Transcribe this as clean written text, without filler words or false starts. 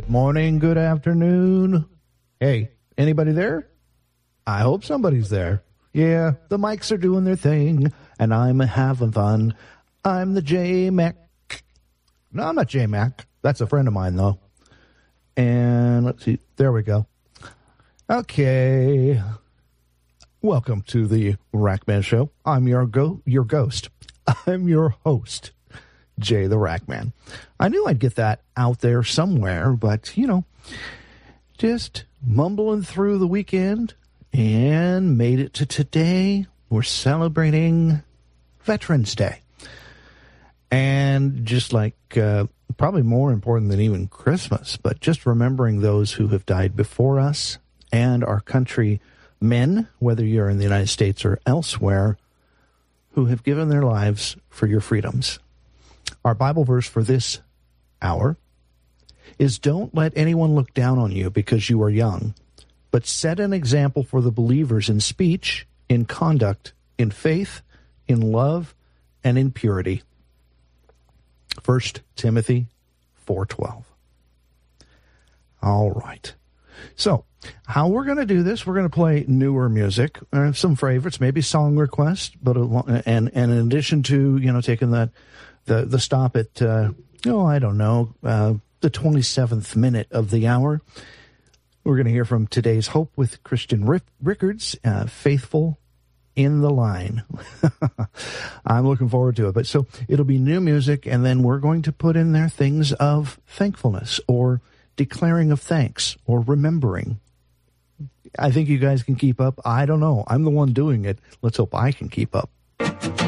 morning, good afternoon. Hey, anybody there? I hope somebody's there. Yeah, the mics are doing their thing, and I'm having fun. I'm the J-Mac. No, I'm not J-Mac. That's a friend of mine, though. And let's see. There we go. Okay. Welcome to the Rackman Show. I'm your ghost. I'm your host, Jay the Rackman. I knew I'd get that out there somewhere, but, just mumbling through the weekend and made it to today. We're celebrating Veterans Day. And just like probably more important than even Christmas, but just remembering those who have died before us and our countrymen, whether you're in the United States or elsewhere, who have given their lives for your freedoms. Our Bible verse for this hour is, don't let anyone look down on you because you are young, but set an example for the believers in speech, in conduct, in faith, in love, and in purity. 1 Timothy 4:12. All right. So, how we're going to do this, we're going to play newer music, some favorites, maybe song requests, but and in addition to, taking the stop at, I don't know, the 27th minute of the hour, we're going to hear from Today's Hope with Christian Rickards, Faithful in the Line. I'm looking forward to it. But so it'll be new music, and then we're going to put in there things of thankfulness or declaring of thanks or remembering. I think you guys can keep up. I don't know. I'm the one doing it. Let's hope I can keep up.